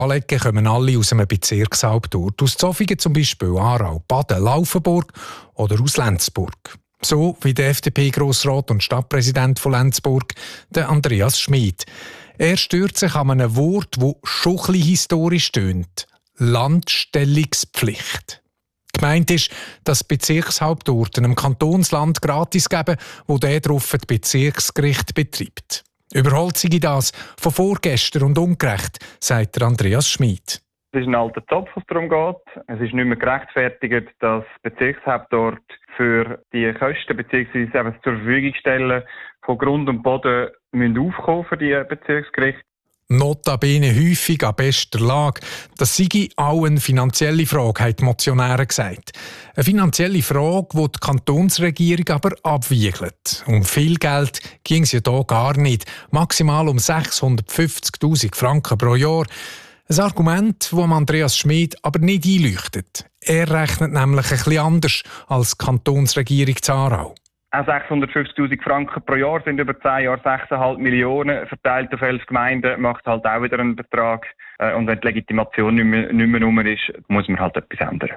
Anlegen kommen alle aus einem Bezirkshauptort. Aus Zofingen zum Beispiel, Aarau, Baden, Laufenburg oder aus Lenzburg. So wie der FDP-Grossrat und Stadtpräsident von Lenzburg, der Andreas Schmid. Er stört sich an einem Wort, das schon ein bisschen historisch tönt. Landstellungspflicht. Gemeint ist, dass Bezirkshauptorte einem Kantonsland gratis geben, wo der darauf das Bezirksgericht betreibt. Überholt sei das von vorgestern und ungerecht, sagt Andreas Schmid. Es ist ein alter Topf, was darum geht. Es ist nicht mehr gerechtfertigt, dass Bezirkshauptorte für die Kosten bzw. zur Verfügung stellen von Grund und Boden müssen aufkommen für die Bezirksgerichte. Notabene häufig an bester Lage. Das sei auch eine finanzielle Frage, haben die Motionäre gesagt. Eine finanzielle Frage, die die Kantonsregierung aber abwiegelt. Um viel Geld ging es ja hier gar nicht. Maximal um 650'000 Franken pro Jahr. Ein Argument, das Andreas Schmid aber nicht einleuchtet. Er rechnet nämlich ein bisschen anders als die Kantonsregierung Aarau. Auch 650'000 Franken pro Jahr sind über 10 Jahre 6,5 Millionen. Verteilt auf 11 Gemeinden macht halt auch wieder einen Betrag. Und wenn die Legitimation nicht mehr rum ist, muss man halt etwas ändern.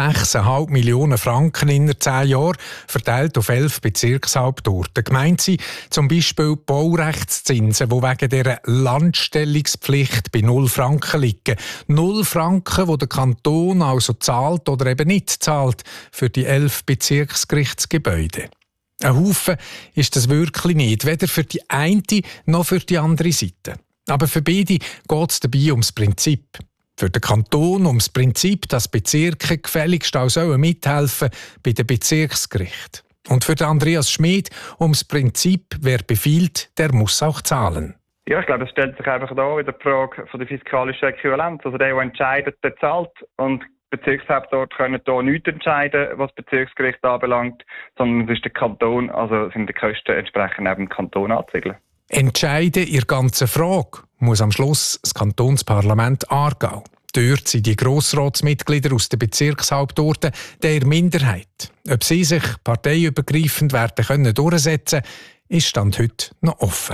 6,5 Millionen Franken in 10 Jahren, verteilt auf 11 Bezirkshauptorte. Gemeint sind zum Beispiel Baurechtszinsen, die wegen dieser Landstellungspflicht bei 0 Franken liegen. 0 Franken, die der Kanton also zahlt oder eben nicht zahlt für die 11 Bezirksgerichtsgebäude. Ein Haufen ist das wirklich nicht, weder für die eine noch für die andere Seite. Aber für beide geht es dabei ums Prinzip. Für den Kanton ums Prinzip, dass Bezirke gefälligst auch mithelfen bei den Bezirksgerichten. Und für den Andreas Schmid ums Prinzip, wer befiehlt, der muss auch zahlen. Ja, ich glaube, es stellt sich einfach da wieder die Frage von der fiskalischen Äquivalenz. Also der entscheidet, der zahlt. Und Bezirkshauptorte können hier nichts entscheiden, was Bezirksgericht anbelangt, sondern es ist der Kanton, also sind die Kosten entsprechend neben dem Kanton anzusiedeln. Entscheiden in der ganzen Frage muss am Schluss das Kantonsparlament Aargau. Dort sind die Grossratsmitglieder aus den Bezirkshauptorten der Minderheit. Ob sie sich parteiübergreifend werden können durchsetzen, ist Stand heute noch offen.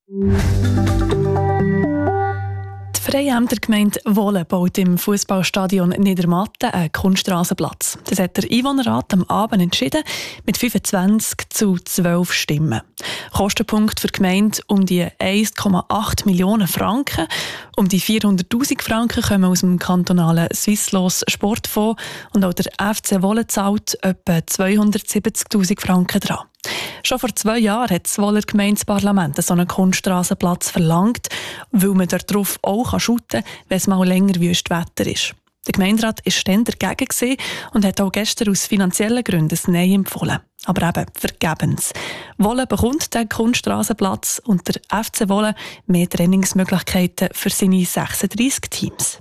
Die Freiämtergemeinde Wohlen baut im Fußballstadion Niedermatten einen Kunststraßenplatz. Das hat der Einwohnerrat am Abend entschieden, mit 25:12 Stimmen. Kostenpunkt für die Gemeinde um die 1,8 Millionen Franken. Um die 400'000 Franken kommen aus dem kantonalen Swisslos Sportfonds und auch der FC Wohlen zahlt etwa 270'000 Franken dran. Schon vor 2 Jahren hat das Wohler Gemeindeparlament so einen Kunststraßenplatz verlangt, weil man darauf auch shooten kann, wenn es mal länger Wüstwetter ist. Der Gemeinderat war dann dagegen und hat auch gestern aus finanziellen Gründen das Nein empfohlen. Aber eben vergebens. Wohlen bekommt den Kunststraßenplatz und der FC Wohlen mehr Trainingsmöglichkeiten für seine 36 Teams.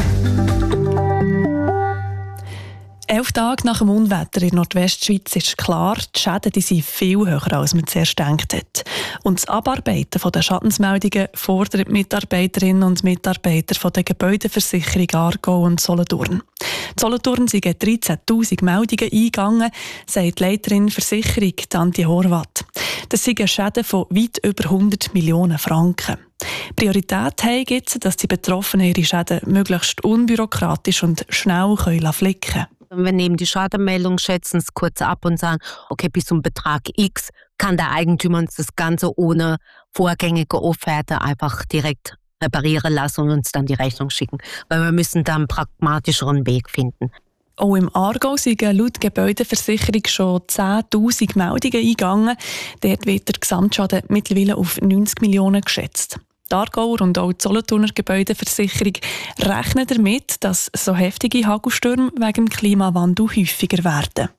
11 Tage nach dem Unwetter in der Nordwestschweiz ist klar, die Schäden sind viel höher, als man zuerst gedacht hat. Und das Abarbeiten der Schadensmeldungen fordert die Mitarbeiterinnen und Mitarbeiter von der Gebäudeversicherung Aargau und Solothurn. In Solothurn sind 13'000 Meldungen eingegangen, sagt die Leiterin Versicherung Antje Horvath. Das sind Schäden von weit über 100 Millionen Franken. Priorität haben jetzt, dass die Betroffenen ihre Schäden möglichst unbürokratisch und schnell flicken können. Wir nehmen die Schadenmeldung, schätzen es kurz ab und sagen, okay, bis zum Betrag X kann der Eigentümer uns das Ganze ohne vorgängige Offerte einfach direkt reparieren lassen und uns dann die Rechnung schicken. Weil wir müssen da einen pragmatischeren Weg finden. Auch im Aargau sind laut Gebäudeversicherung schon 10'000 Meldungen eingegangen. Dort wird der Gesamtschaden mittlerweile auf 90 Millionen geschätzt. Die Aargauer und auch die Solothurner Gebäudeversicherung rechnen damit, dass so heftige Hagelstürme wegen dem Klimawandel häufiger werden.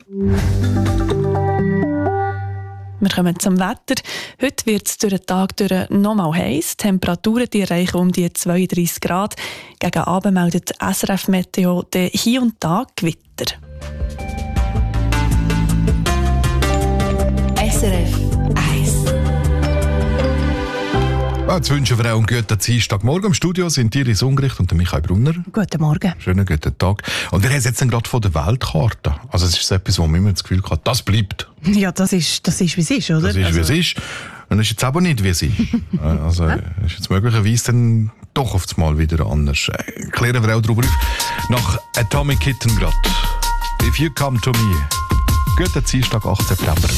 Wir kommen zum Wetter. Heute wird es durch den Tag nochmal heiß. Die Temperaturen die erreichen um die 32 Grad. Gegen Abend meldet SRF Meteo hier und da Gewitter. SRF 1. Jetzt wünschen wir auch einen guten Dienstagmorgen. Im Studio sind Iris Ungericht und Michael Brunner. Guten Morgen. Schönen guten Tag. Und wir haben jetzt gerade von der Weltkarte. Also es ist etwas, wo man immer das Gefühl hat, das bleibt. Ja, das ist wie es ist, oder? Das ist, wie es ist. Und es ist jetzt aber nicht, wie es ist. Also ist jetzt möglicherweise dann doch auf einmal wieder anders. Klären wir auch darüber auf. Nach Atomic Kitten gerade. If you come to me. Guten Dienstag, 8. September.